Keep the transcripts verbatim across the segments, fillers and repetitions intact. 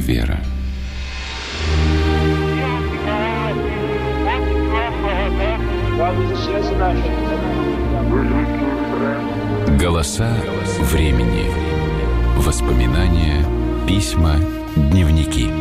Вера». Голоса времени. Воспоминания, письма, дневники.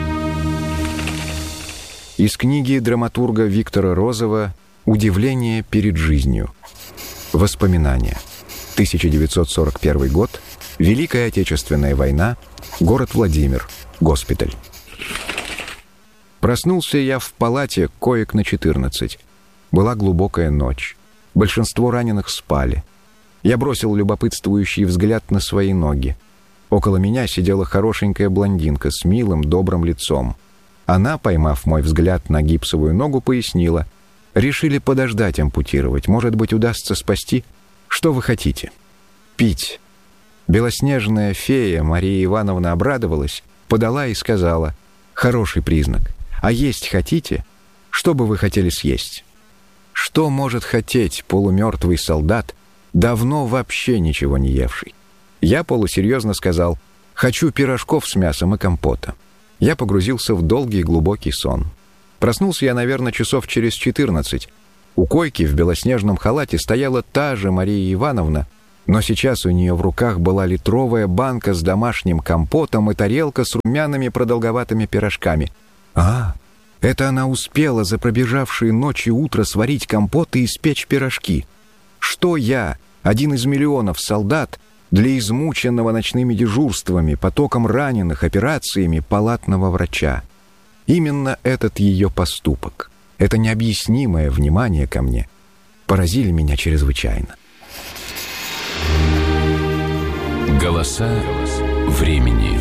Из книги драматурга Виктора Розова «Удивление перед жизнью». Воспоминания. тысяча девятьсот сорок первый год. Великая Отечественная война. Город Владимир. Госпиталь. Проснулся я в палате коек на четырнадцать. Была глубокая ночь. Большинство раненых спали. Я бросил любопытствующий взгляд на свои ноги. Около меня сидела хорошенькая блондинка с милым, добрым лицом. Она, поймав мой взгляд на гипсовую ногу, пояснила: «Решили подождать ампутировать. Может быть, удастся спасти? Что вы хотите?» «Пить». Белоснежная фея Мария Ивановна обрадовалась, подала и сказала: «Хороший признак. А есть хотите? Что бы вы хотели съесть?» Что может хотеть полумертвый солдат, давно вообще ничего не евший? Я полусерьезно сказал: «Хочу пирожков с мясом и компота». Я погрузился в долгий глубокий сон. Проснулся я, наверное, часов через четырнадцать. У койки в белоснежном халате стояла та же Мария Ивановна, но сейчас у нее в руках была литровая банка с домашним компотом и тарелка с румяными продолговатыми пирожками. А, это она успела за пробежавшие ночи утро сварить компот и испечь пирожки. Что я, один из миллионов солдат, для измученного ночными дежурствами, потоком раненых, операциями палатного врача? Именно этот ее поступок, это необъяснимое внимание ко мне, поразили меня чрезвычайно. Голоса времени.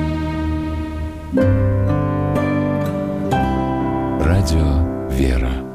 Радио «Вера».